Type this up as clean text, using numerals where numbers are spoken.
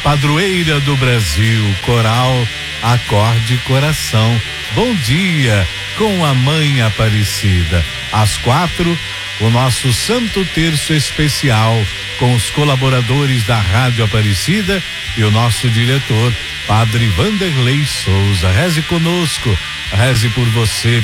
padroeira do Brasil, coral Acorde Coração. Bom dia com a Mãe Aparecida. Às 4, o nosso Santo Terço especial com os colaboradores da Rádio Aparecida e o nosso diretor, Padre Vanderlei Souza. Reze conosco, reze por você,